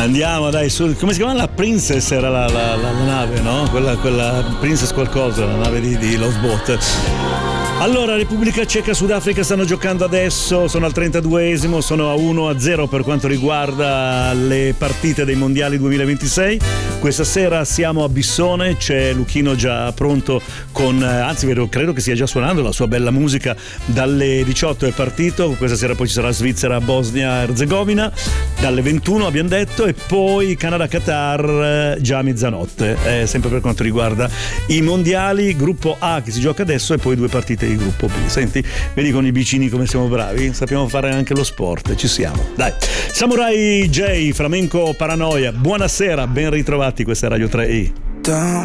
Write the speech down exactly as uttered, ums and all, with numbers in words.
Andiamo, dai, su, come si chiama? La Princess era la, la, la, la nave, no? Quella, quella Princess qualcosa, la nave di, di Lost Boat. Allora, Repubblica Ceca e Sudafrica stanno giocando adesso, sono al trentaduesimo, sono a uno a zero per quanto riguarda le partite dei mondiali duemilaventisei. Questa sera siamo a Bissone, c'è Luchino già pronto con, anzi vedo, credo che stia già suonando la sua bella musica. Dalle diciotto è partito, questa sera poi ci sarà Svizzera, Bosnia Erzegovina, dalle ventuno abbiamo detto, e poi Canada-Qatar già a mezzanotte, eh, sempre per quanto riguarda i mondiali. Gruppo A che si gioca adesso e poi due partite di gruppo B. Senti, vedi con i vicini come siamo bravi, sappiamo fare anche lo sport, ci siamo, dai. Samurai J, Flamenco Paranoia, buonasera, ben ritrovati, questa è Radio tre I. Down